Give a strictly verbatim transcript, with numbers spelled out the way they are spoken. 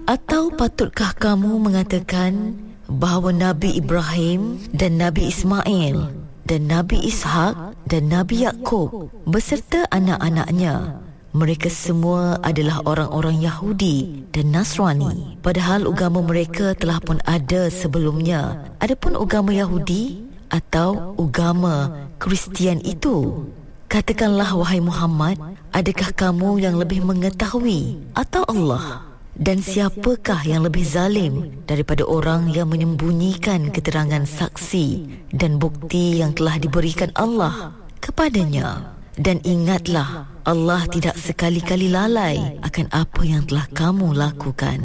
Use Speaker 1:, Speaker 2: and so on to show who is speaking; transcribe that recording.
Speaker 1: Atau patutkah kamu mengatakan bahawa Nabi Ibrahim dan Nabi Ismail dan Nabi Ishak dan Nabi Yakub beserta anak-anaknya, mereka semua adalah orang-orang Yahudi dan Nasrani, padahal agama mereka telah pun ada sebelumnya? Adapun agama Yahudi atau agama Kristian itu, katakanlah wahai Muhammad, adakah kamu yang lebih mengetahui atau Allah? Dan siapakah yang lebih zalim daripada orang yang menyembunyikan keterangan saksi dan bukti yang telah diberikan Allah kepadanya? Dan ingatlah, Allah tidak sekali-kali lalai akan apa yang telah kamu lakukan.